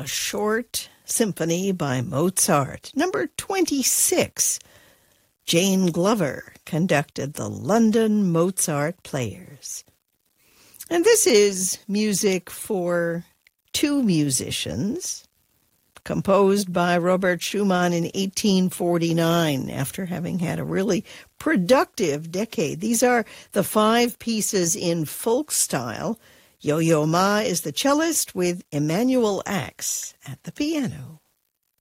a short symphony by Mozart. Number 26, Jane Glover conducted the London Mozart Players. And this is music for two musicians, composed by Robert Schumann in 1849 after having had a really productive decade. These are the 5 pieces in folk style. Yo-Yo Ma is the cellist with Emanuel Ax at the piano.